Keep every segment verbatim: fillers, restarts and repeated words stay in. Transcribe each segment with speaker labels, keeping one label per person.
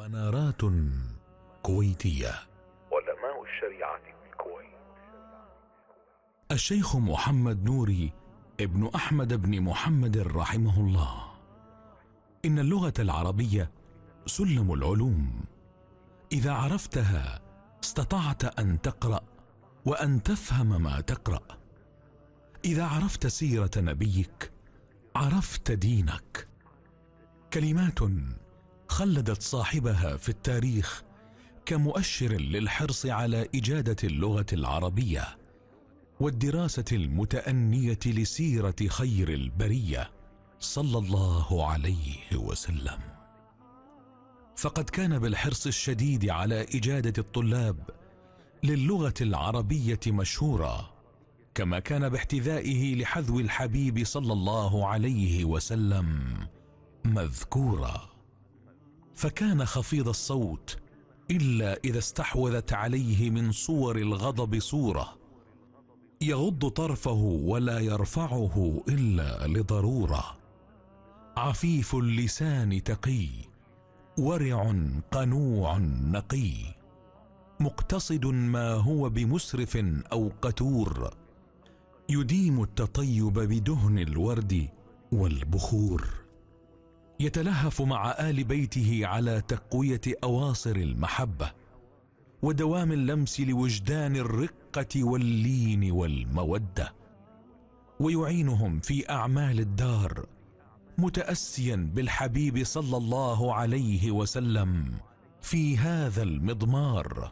Speaker 1: منارات كويتية. علماء الشريعة في الكويت. الشيخ محمد نوري ابن أحمد بن محمد رحمه الله: إن اللغة العربية سلم العلوم، إذا عرفتها استطعت أن تقرأ وأن تفهم ما تقرأ. إذا عرفت سيرة نبيك عرفت دينك. كلمات خلدت صاحبها في التاريخ كمؤشر للحرص على إجادة اللغة العربية والدراسة المتأنية لسيرة خير البرية صلى الله عليه وسلم. فقد كان بالحرص الشديد على إجادة الطلاب للغة العربية مشهورا، كما كان باحتذائه لحذو الحبيب صلى الله عليه وسلم مذكورا. فكان خفيض الصوت إلا إذا استحوذت عليه من صور الغضب صورة، يغض طرفه ولا يرفعه إلا لضرورة. عفيف اللسان تقي، ورع قنوع نقي، مقتصد ما هو بمسرف أو قتور، يديم التطيب بدهن الورد والبخور. يتلهف مع آل بيته على تقوية أواصر المحبة ودوام اللمس لوجدان الرقة واللين والمودة، ويعينهم في أعمال الدار متأسيا بالحبيب صلى الله عليه وسلم في هذا المضمار.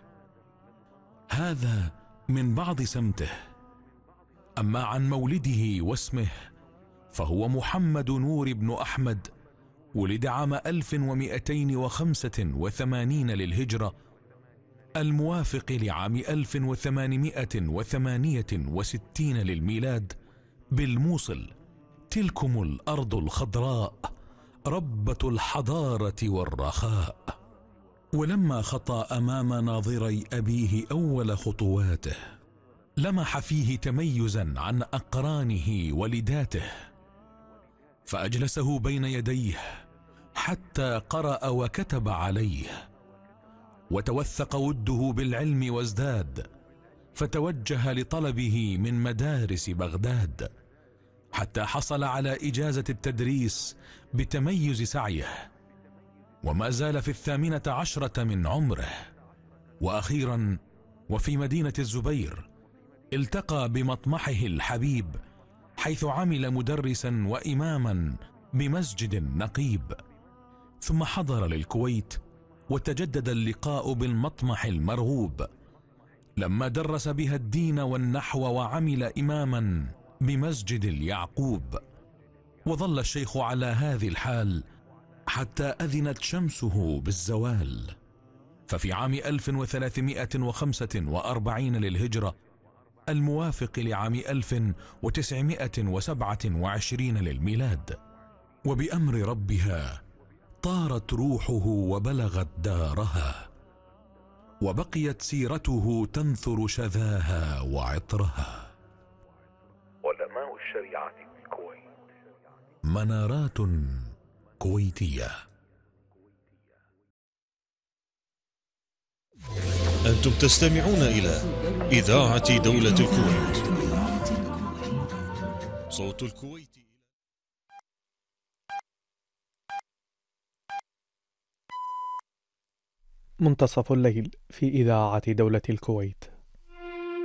Speaker 1: هذا من بعض سمته. أما عن مولده واسمه فهو محمد نور بن أحمد، ولد عام ألف ومئتين وخمسة وثمانين للهجرة، الموافق لعام ألف وثمانمائة وثمانية وستين للميلاد، بالموصل، تلكم الأرض الخضراء ربة الحضارة والرخاء. ولما خطى أمام ناظري أبيه أول خطواته لمح فيه تميزا عن أقرانه ولداته، فأجلسه بين يديه حتى قرأ وكتب عليه، وتوثق وده بالعلم وازداد، فتوجه لطلبه من مدارس بغداد، حتى حصل على إجازة التدريس بتميز سعيه، وما زال في الثامنة عشرة من عمره. وأخيرا وفي مدينة الزبير التقى بمطمحه الحبيب، حيث عمل مدرسا وإماما بمسجد النقيب، ثم حضر للكويت وتجدد اللقاء بالمطمح المرغوب لما درس بها الدين والنحو، وعمل إماما بمسجد اليعقوب. وظل الشيخ على هذه الحال حتى أذنت شمسه بالزوال. ففي عام ألف وثلاثمائة وخمسة وأربعين للهجرة، الموافق لعام ألف وتسعمائة وسبعة وعشرين للميلاد، وبأمر ربها طارت روحه وبلغت دارها، وبقيت سيرته تنثر شذاها وعطرها. علماء الشريعة في الكويت. منارات كويتية.
Speaker 2: أنتم تستمعون إلى إذاعة دولة الكويت، صوت الكويت.
Speaker 3: منتصف الليل في إذاعة دولة الكويت.